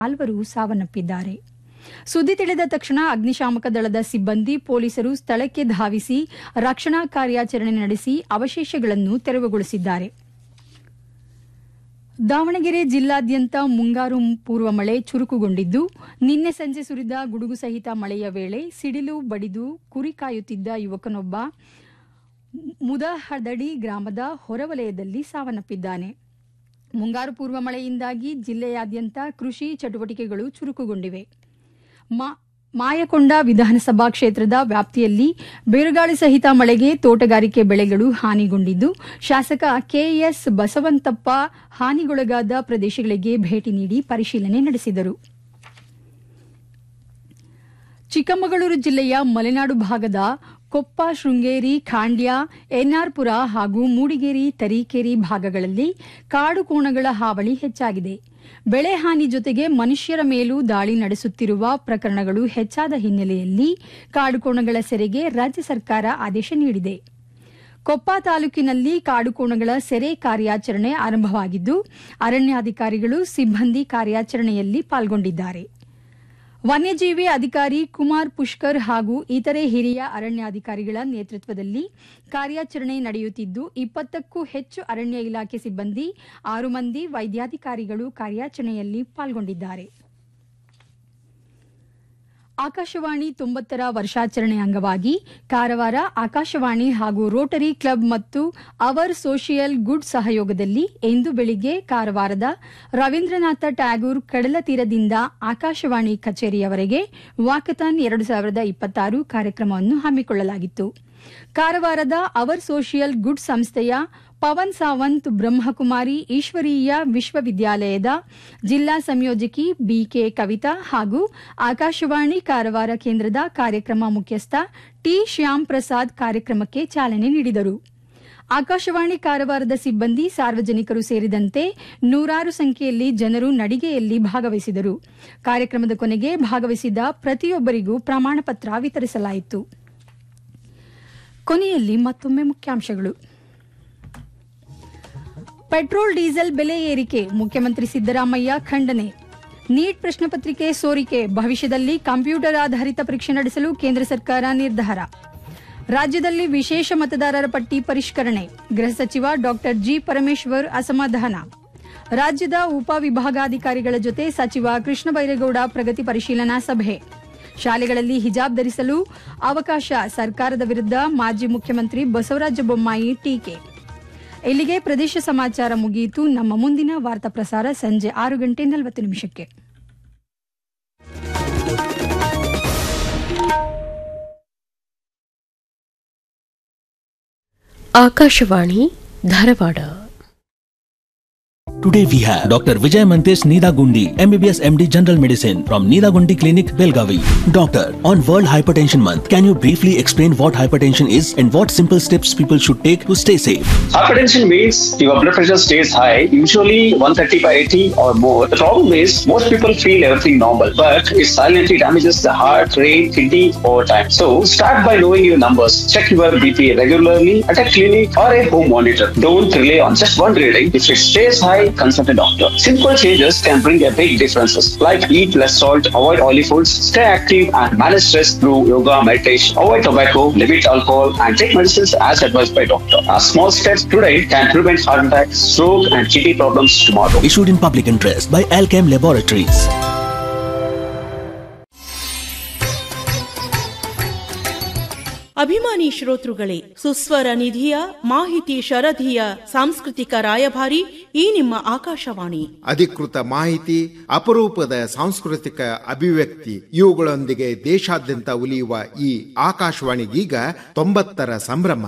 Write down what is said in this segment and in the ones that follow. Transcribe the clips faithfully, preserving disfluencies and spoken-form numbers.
ನಾಲ್ವರು ಸಾವನ್ನಪ್ಪಿದ್ದಾರೆ. ಸುದ್ದಿ ತಿಳಿದ ತಕ್ಷಣ ಅಗ್ನಿಶಾಮಕ ದಳದ ಸಿಬ್ಬಂದಿ ಪೊಲೀಸರು ಸ್ಥಳಕ್ಕೆ ಧಾವಿಸಿ ರಕ್ಷಣಾ ಕಾರ್ಯಾಚರಣೆ ನಡೆಸಿ ಅವಶೇಷಗಳನ್ನು ತೆರವುಗೊಳಿಸಿದ್ದಾರೆ. ದಾವಣಗೆರೆ ಜಿಲ್ಲಾದ್ಯಂತ ಮುಂಗಾರು ಪೂರ್ವ ಮಳೆ ಚುರುಕುಗೊಂಡಿದ್ದು, ನಿನ್ನೆ ಸಂಜೆ ಸುರಿದ ಗುಡುಗು ಸಹಿತ ಮಳೆಯ ವೇಳೆ ಸಿಡಿಲು ಬಡಿದು ಕುರಿ ಕಾಯುತ್ತಿದ್ದ ಯುವಕನೊಬ್ಬ ಮುದಹದಡಿ ಗ್ರಾಮದ ಹೊರವಲಯದಲ್ಲಿ ಸಾವನ್ನಪ್ಪಿದ್ದಾನೆ. ಮುಂಗಾರು ಪೂರ್ವ ಮಳೆಯಿಂದಾಗಿ ಜಿಲ್ಲೆಯಾದ್ಯಂತ ಕೃಷಿ ಚಟುವಟಿಕೆಗಳು ಚುರುಕುಗೊಂಡಿವೆ. ಮಾಯಕೊಂಡ ವಿಧಾನಸಭಾ ಕ್ಷೇತ್ರದ ವ್ಯಾಪ್ತಿಯಲ್ಲಿ ಬಿರುಗಾಳಿ ಸಹಿತ ಮಳೆಗೆ ತೋಟಗಾರಿಕೆ ಬೆಳೆಗಳು ಹಾನಿಗೊಂಡಿದ್ದು, ಶಾಸಕ ಕೆಎಸ್ ಬಸವಂತಪ್ಪ ಹಾನಿಗೊಳಗಾದ ಪ್ರದೇಶಗಳಿಗೆ ಭೇಟಿ ನೀಡಿ ಪರಿಶೀಲನೆ ನಡೆಸಿದರು. ಚಿಕ್ಕಮಗಳೂರು ಜಿಲ್ಲೆಯ ಮಲೆನಾಡು ಭಾಗದ ಕೊಪ್ಪ, ಶೃಂಗೇರಿ, ಖಾಂಡ್ಯ, ಎನ್ಆರ್ಪುರ ಹಾಗೂ ಮೂಡಿಗೇರಿ, ತರೀಕೆರೆ ಭಾಗಗಳಲ್ಲಿ ಕಾಡು ಕೋಣಗಳ ಹಾವಳಿ ಹೆಚ್ಚಾಗಿದೆ. ಬೆಳೆ ಹಾನಿ ಜೊತೆಗೆ ಮನುಷ್ಯರ ಮೇಲೂ ದಾಳಿ ನಡೆಸುತ್ತಿರುವ ಪ್ರಕರಣಗಳು ಹೆಚ್ಚಾದ ಹಿನ್ನೆಲೆಯಲ್ಲಿ ಕಾಡುಕೋಣಗಳ ಸೆರೆಗೆ ರಾಜ್ಯ ಸರ್ಕಾರ ಆದೇಶ ನೀಡಿದೆ. ಕೊಪ್ಪ ತಾಲೂಕಿನಲ್ಲಿ ಕಾಡುಕೋಣಗಳ ಸೆರೆ ಕಾರ್ಯಾಚರಣೆ ಆರಂಭವಾಗಿದ್ದು, ಅರಣ್ಯಾಧಿಕಾರಿಗಳು ಸಿಬ್ಬಂದಿ ಕಾರ್ಯಾಚರಣೆಯಲ್ಲಿ ಪಾಲ್ಗೊಂಡಿದ್ದಾರೆ. ವನ್ಯಜೀವಿ ಅಧಿಕಾರಿ ಕುಮಾರ್ ಪುಷ್ಕರ್ ಹಾಗೂ ಇತರೆ ಹಿರಿಯ ಅರಣ್ಯಾಧಿಕಾರಿಗಳ ನೇತೃತ್ವದಲ್ಲಿ ಕಾರ್ಯಾಚರಣೆ ನಡೆಯುತ್ತಿದ್ದು, ಇಪ್ಪತ್ತಕ್ಕೂ ಹೆಚ್ಚು ಅರಣ್ಯ ಇಲಾಖೆ ಸಿಬ್ಬಂದಿ, ಆರು ಮಂದಿ ವೈದ್ಯಾಧಿಕಾರಿಗಳು ಕಾರ್ಯಾಚರಣೆಯಲ್ಲಿ ಪಾಲ್ಗೊಂಡಿದ್ದಾರೆ. ಆಕಾಶವಾಣಿ ತೊಂಬತ್ತರ ವರ್ಷಾಚರಣೆ ಅಂಗವಾಗಿ ಕಾರವಾರ ಆಕಾಶವಾಣಿ ಹಾಗೂ ರೋಟರಿ ಕ್ಲಬ್ ಮತ್ತು ಅವರ್ ಸೋಷಿಯಲ್ ಗುಡ್ ಸಹಯೋಗದಲ್ಲಿ ಇಂದು ಬೆಳಿಗ್ಗೆ ಕಾರವಾರದ ರವೀಂದ್ರನಾಥ ಟ್ಯಾಗೂರ್ ಕಡಲ ತೀರದಿಂದ ಆಕಾಶವಾಣಿ ಕಚೇರಿಯವರೆಗೆ ವಾಕಥಾನ್ ಎರಡು ಸಾವಿರದ ಇಪ್ಪತ್ತಾರು ಕಾರ್ಯಕ್ರಮವನ್ನು ಹಮ್ಮಿಕೊಳ್ಳಲಾಗಿತ್ತು. ಕಾರವಾರದ ಅವರ್ ಸೋಷಿಯಲ್ ಗುಡ್ ಸಂಸ್ಥೆಯ ಪವನ್ ಸಾವಂತ್ ಬ್ರಹ್ಮಕುಮಾರಿ ಈಶ್ವರೀಯ ವಿಶ್ವವಿದ್ಯಾಲಯದ ಜಿಲ್ಲಾ ಸಂಯೋಜಕಿ ಬಿಕೆ ಕವಿತಾ ಹಾಗೂ ಆಕಾಶವಾಣಿ ಕಾರವಾರ ಕೇಂದ್ರದ ಕಾರ್ಯಕ್ರಮ ಮುಖ್ಯಸ್ಥ ಟಿ ಶ್ಯಾಮ್ ಪ್ರಸಾದ್ ಕಾರ್ಯಕ್ರಮಕ್ಕೆ ಚಾಲನೆ ನೀಡಿದರು. ಆಕಾಶವಾಣಿ ಕಾರವಾರದ ಸಿಬ್ಬಂದಿ, ಸಾರ್ವಜನಿಕರು ಸೇರಿದಂತೆ ನೂರಾರು ಸಂಖ್ಯೆಯಲ್ಲಿ ಜನರು ನಡಿಗೆಯಲ್ಲಿ ಭಾಗವಹಿಸಿದರು. ಕಾರ್ಯಕ್ರಮದ ಕೊನೆಗೆ ಭಾಗವಹಿಸಿದ ಪ್ರತಿಯೊಬ್ಬರಿಗೂ ಪ್ರಮಾಣ ಪತ್ರ ವಿತರಿಸಲಾಯಿತು. ಕೊನೆಯಲ್ಲಿ ಮತ್ತೊಮ್ಮೆ ಮುಖ್ಯಾಂಶಗಳು. ಪೆಟ್ರೋಲ್ ಡೀಸೆಲ್ ಬೆಲೆ ಏರಿಕೆ, ಮುಖ್ಯಮಂತ್ರಿ ಸಿದ್ದರಾಮಯ್ಯ ಖಂಡನೆ. ನೀಟ್ ಪ್ರಶ್ನೆ ಪತ್ರಿಕೆ ಸೋರಿಕೆ, ಭವಿಷ್ಯದಲ್ಲಿ ಕಂಪ್ಯೂಟರ್ ಆಧಾರಿತ ಪರೀಕ್ಷೆ ನಡೆಸಲು ಕೇಂದ್ರ ಸರ್ಕಾರ ನಿರ್ಧಾರ. ರಾಜ್ಯದಲ್ಲಿ ವಿಶೇಷ ಮತದಾರರ ಪಟ್ಟಿ ಪರಿಷ್ಕರಣೆ, ಗೃಹ ಸಚಿವ ಡಾ ಜಿ ಪರಮೇಶ್ವರ್ ಅಸಮಾಧಾನ. ರಾಜ್ಯದ ಉಪವಿಭಾಗಾಧಿಕಾರಿಗಳ ಜೊತೆ ಸಚಿವ ಕೃಷ್ಣ ಬೈರೇಗೌಡ ಪ್ರಗತಿ ಪರಿಶೀಲನಾ ಸಭೆ. ಶಾಲೆಗಳಲ್ಲಿ ಹಿಜಾಬ್ ಧರಿಸಲು ಅವಕಾಶ, ಸರ್ಕಾರದ ವಿರುದ್ಧ ಮಾಜಿ ಮುಖ್ಯಮಂತ್ರಿ ಬಸವರಾಜ ಬೊಮ್ಮಾಯಿ ಟೀಕೆ. ಇಲ್ಲಿಗೆ ಪ್ರದೇಶ ಸಮಾಚಾರ ಮುಗಿಯಿತು. ನಮ್ಮ ಮುಂದಿನ ವಾರ್ತಾ ಪ್ರಸಾರ ಸಂಜೆ ಆರು ಗಂಟೆ ನಲವತ್ತು ನಿಮಿಷಕ್ಕೆ. Akashvani Dharwad. Today we have Doctor Vijay Mantesh Needagundi, M B B S M D General Medicine from Needagundi Clinic, Belgavi. Doctor, on World Hypertension Month, can you briefly explain what hypertension is and what simple steps people should take to stay safe? Hypertension means your blood pressure stays high, usually one thirty by eighty or more. The problem is most people feel everything normal, but it silently damages the heart, brain, kidney over time. So start by knowing your numbers. Check your B P regularly at a clinic or a home monitor. Don't rely on just one reading. If it stays high, consult a doctor. Simple changes can bring a big differences, like eat less salt, avoid oily foods, stay active and manage stress through yoga, meditation, avoid tobacco, limit alcohol and take medicines as advised by doctor. Our small steps today can prevent heart attack, stroke and kidney problems tomorrow. Issued in public interest by Alchem Laboratories. ಅಭಿಮಾನಿ ಶ್ರೋತೃಗಳೇ, ಸುಸ್ವರ ನಿಧಿಯ ಮಾಹಿತಿ ಶರಧಿಯ ಸಾಂಸ್ಕೃತಿಕ ರಾಯಭಾರಿ ಈ ನಿಮ್ಮ ಆಕಾಶವಾಣಿ. ಅಧಿಕೃತ ಮಾಹಿತಿ, ಅಪರೂಪದ ಸಾಂಸ್ಕೃತಿಕ ಅಭಿವ್ಯಕ್ತಿ ಇವುಗಳೊಂದಿಗೆ ದೇಶಾದ್ಯಂತ ಉಲಿಯುವ ಈ ಆಕಾಶವಾಣಿಗೀಗ ತೊಂಬತ್ತರ ಸಂಭ್ರಮ.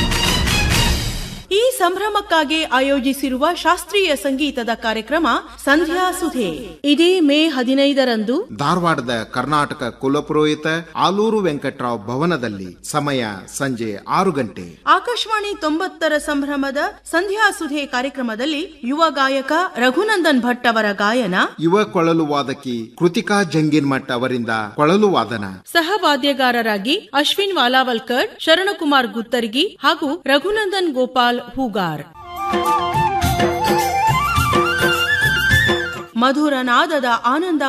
ಈ ಸಂಭ್ರಮಕ್ಕಾಗಿ ಆಯೋಜಿಸಿರುವ ಶಾಸ್ತ್ರೀಯ ಸಂಗೀತದ ಕಾರ್ಯಕ್ರಮ ಸಂಧ್ಯಾ ಸುಧೆ ಇದೇ ಮೇ ಹದಿನೈದರಂದು ಧಾರವಾಡದ ಕರ್ನಾಟಕ ಕುಲಪುರೋಹಿತ ಆಲೂರು ವೆಂಕಟರಾವ್ ಭವನದಲ್ಲಿ. ಸಮಯ ಸಂಜೆ ಆರು ಗಂಟೆ. ಆಕಾಶವಾಣಿ ತೊಂಬತ್ತರ ಸಂಭ್ರಮದ ಸಂಧ್ಯಾ ಸುಧೆ ಕಾರ್ಯಕ್ರಮದಲ್ಲಿ ಯುವ ಗಾಯಕ ರಘುನಂದನ್ ಭಟ್ ಅವರ ಗಾಯನ, ಯುವ ಕೊಳಲು ವಾದಕಿ ಕೃತಿಕಾ ಜಂಗಿನ್ಮಠ್ ಅವರಿಂದ ಕೊಳಲು ವಾದನ, ಸಹ ವಾದ್ಯಗಾರರಾಗಿ ಅಶ್ವಿನ್ ವಾಲಾವಲ್ಕರ್, ಶರಣಕುಮಾರ್ ಗುತ್ತರ್ಗಿ ಹಾಗೂ ರಘುನಂದನ್ ಗೋಪಾಲ್ ಹೂಗಾರ್. ಮಧುರ ನಾದದ ಆನಂದ